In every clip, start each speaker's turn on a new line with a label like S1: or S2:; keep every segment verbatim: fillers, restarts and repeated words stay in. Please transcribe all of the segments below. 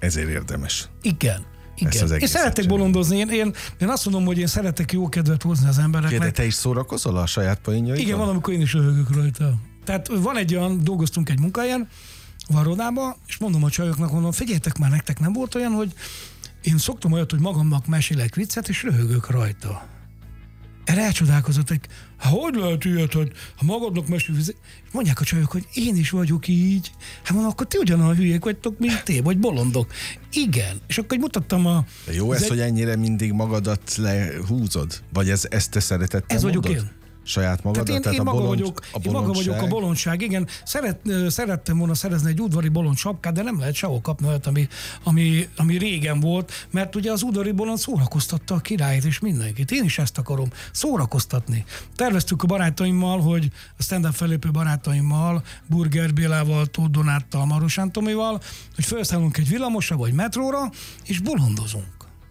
S1: Ezért érdemes.
S2: Igen. Igen. Én szeretek
S1: csinálni.
S2: bolondozni, én, én, én azt mondom, hogy én szeretek jó kedvet hozni az embereknek.
S1: De te is szórakozol a saját poénjaidon?
S2: Igen, van, amikor én is röhögök rajta. Tehát van egy olyan, dolgoztunk egy munkahelyen, Varrodába, és mondom a csajoknak, mondom, figyeljetek már, nektek nem volt olyan, hogy én szoktam olyat, hogy magamnak mesélek viccet, és röhögök rajta. Erre elcsodálkozott, hogy hogy lehet ilyet, hogy ha magadnak mesélsz, és mondják a csajok, hogy én is vagyok így. Hát mondom, akkor ti ugyanolyan hülyék vagytok, mint ti, vagy bolondok. Igen. És akkor mutattam a...
S1: De jó ez, egy... hogy ennyire mindig magadat lehúzod? Vagy ez, ezt te szeretettel
S2: Ez
S1: mondod?
S2: vagyok én.
S1: Saját magadat?
S2: Tehát én,
S1: Tehát
S2: én,
S1: a
S2: maga
S1: bolond,
S2: vagyok,
S1: a
S2: én maga vagyok a bolondság, igen. Szeret, szerettem volna szerezni egy udvari bolond sapkát, de nem lehet sehol kapni olyat, ami, ami, ami régen volt, mert ugye az udvari bolond szórakoztatta a királyt és mindenkit. Én is ezt akarom, szórakoztatni. Terveztük a barátaimmal, hogy a stand-up fellépő barátaimmal, Burger Bélával, Tóth Donáttal, Marosán Tomival, hogy felszállunk egy villamosra vagy metróra, és bolondozunk.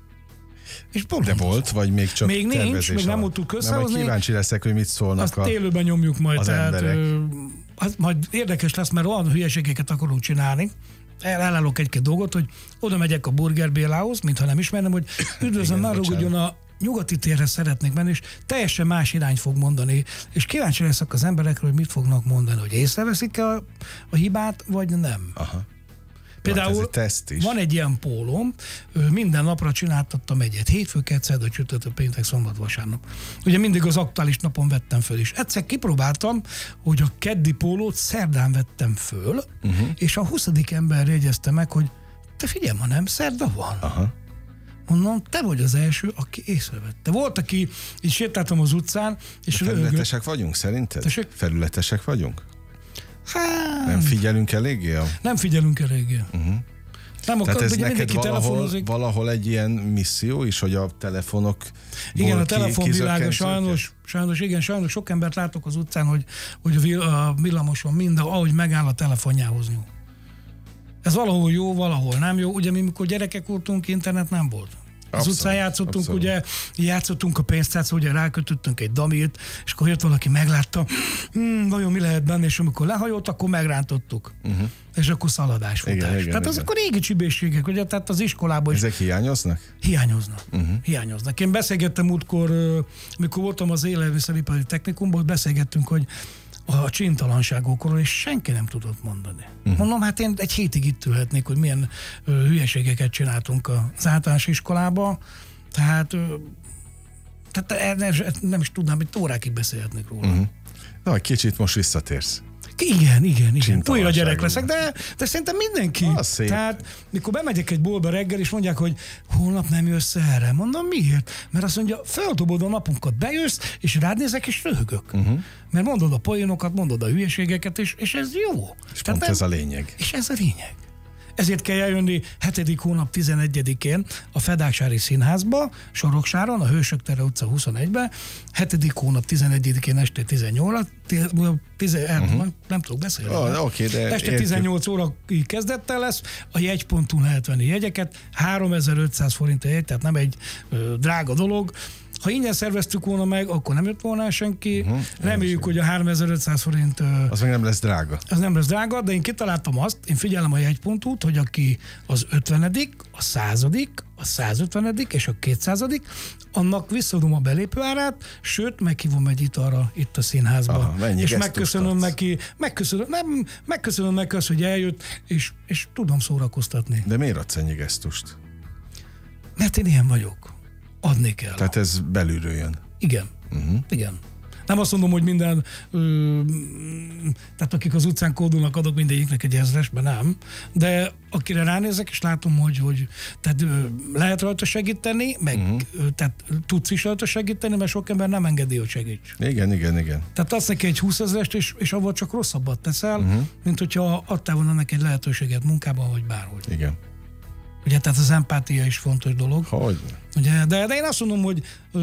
S2: És
S1: de volt, vagy még csak
S2: még nincs,
S1: tervezés
S2: még nem tudtuk összehozni.
S1: Kíváncsi leszek, hogy mit szólnak
S2: azt
S1: a,
S2: élőben nyomjuk majd,
S1: az
S2: tehát
S1: emberek.
S2: az majd érdekes lesz, mert olyan hülyeségeket akarunk csinálni. Elállok egy-két dolgot, hogy oda megyek a Burger Bélához, mintha nem ismernem, hogy üdvözlöm, már rúgjon a Nyugati térre szeretnék menni, és teljesen más irányt fog mondani, és kíváncsi leszek az emberekről, hogy mit fognak mondani, hogy észreveszik-e a, a hibát, vagy nem.
S1: Aha.
S2: Például van egy ilyen pólom, minden napra csináltattam egyet. Hétfő, kedd, szerda, csütörtök, péntek, szombat, vasárnap. Ugye mindig az aktuális napon vettem föl is. Egyszer kipróbáltam, hogy a keddi pólót szerdán vettem föl, uh-huh. és a huszadik ember jegyezte meg, hogy te figyelj, ma nem szerda van.
S1: Aha.
S2: Mondom, te vagy az első, aki észrevette. Volt, aki így sétáltam az utcán, és
S1: felületesek
S2: röhögött.
S1: vagyunk szerinted?
S2: Tessék?
S1: Felületesek vagyunk?
S2: Hát,
S1: nem figyelünk eléggé? A...
S2: Nem figyelünk eléggé.
S1: Uh-huh.
S2: Nem
S1: akar, Tehát ez
S2: ugye
S1: neked valahol, valahol egy ilyen misszió is, hogy a telefonok...
S2: Igen, a telefonvilága sajnos, sajnos, igen, sajnos sok embert látok az utcán, hogy, hogy a villamoson minden, ahogy megáll a telefonjához nyúl. Ez valahol jó, valahol nem jó. Ugye mi, mikor gyerekek voltunk, internet nem volt. Az abszolút, utcán játszottunk, abszolút. ugye, játszottunk a pénztárcával, ugye rákötöttünk egy damilt, és akkor jött valaki, meglátta, hm, vajon mi lehet benne, és amikor lehajolt, akkor megrántottuk. Uh-huh. És akkor szaladás, futás. Igen, igen, tehát azok a régi csibészségek, ugye, tehát az iskolában is.
S1: Ezek hiányoznak?
S2: Hiányoznak. Uh-huh. Hiányoznak. Én beszélgettem útkor, mikor voltam az élelmiszeripari technikumban, beszélgettünk, hogy a csintalanságokról, és senki nem tudott mondani. Uh-huh. Mondom, hát én egy hétig itt ülhetnék, hogy milyen ö, hülyeségeket csináltunk az általános iskolába, tehát, ö, tehát nem, nem is tudnám, hogy órákig beszélhetnék róla. Uh-huh.
S1: Na, kicsit most visszatérsz.
S2: Igen, igen, igen. Újra gyerek leszek, de, de szerintem mindenki.
S1: Ah,
S2: tehát, mikor bemegyek egy boltba reggel, és mondják, hogy holnap nem jössz erre. Mondom, miért? Mert azt mondja, feldobod a napunkat, bejössz, és rád nézek, és röhögök. Uh-huh. Mert mondod a poénokat, mondod a hülyeségeket, és, és ez jó.
S1: És tehát pont nem, ez a lényeg.
S2: És ez a lényeg. Ezért kell eljönni hetedik hónap tizenegyedikén a Fedácsári Színházba, Soroksáron, a Hősök tere utca huszonegyben, hetedik hónap tizenegyedikén este tizennyolc, uh-huh. nem tudok beszélni.
S1: Oh, okay, de
S2: este értjük. tizennyolc óra kezdettel lesz, a jegy.hu lehet venni jegyeket, háromezer-ötszáz forint a jegy, tehát nem egy ö, drága dolog. Ha ingyen szerveztük volna meg, akkor nem jött volna senki. Uh-huh. Reméljük, hogy a háromezer-ötszáz forint...
S1: Az meg nem lesz drága.
S2: Az nem lesz drága, de én kitaláltam azt, én figyelem a jegy.hu-t, hogy aki az ötvenedik, a századik, a százötvenedik és a kétszázadik, annak visszadom a belépőárát, sőt, meghívom egy italra itt a színházban.
S1: Aha,
S2: és megköszönöm neki, megköszönöm, nem, megköszönöm neki azt, hogy eljött, és, és tudom szórakoztatni.
S1: De miért adsz ennyi gesztust?
S2: Mert én ilyen vagyok. Adni kell.
S1: Tehát ez belülről jön.
S2: Igen. Uh-huh. Igen. Nem azt mondom, hogy minden, ö, tehát akik az utcán kódolnak, adok mindegyiknek egy ezresbe, nem. De akire ránézek, és látom, hogy, hogy tehát, ö, lehet rajta segíteni, meg uh-huh. ö, tehát tudsz is rajta segíteni, mert sok ember nem engedi, hogy segíts.
S1: Igen, igen, igen.
S2: Tehát adsz neki egy húszezrest, és, és avval csak rosszabbat teszel, uh-huh. mint hogyha adtál volna neki egy lehetőséget munkában, vagy bárhogy.
S1: Igen.
S2: Ugye, tehát az empátia is fontos dolog.
S1: Hogy?
S2: Ugye, de, de én azt mondom, hogy ö,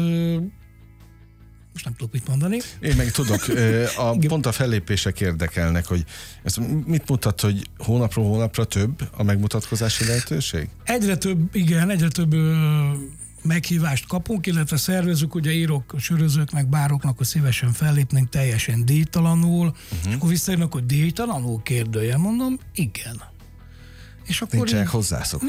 S2: most nem tudok mit mondani.
S1: Én meg tudok, a, pont a fellépések érdekelnek, hogy ezt mit mutat, hogy hónapról hónapra több a megmutatkozási lehetőség?
S2: Egyre több, igen, egyre több ö, meghívást kapunk, illetve szervezünk, ugye írok sörözők, meg bároknak, hogy szívesen fellépnénk teljesen díjtalanul, uh-huh. és akkor visszajönnek, hogy díjtalanul kérdője, mondom, igen. És akkor
S1: nincsenek hozzászokva.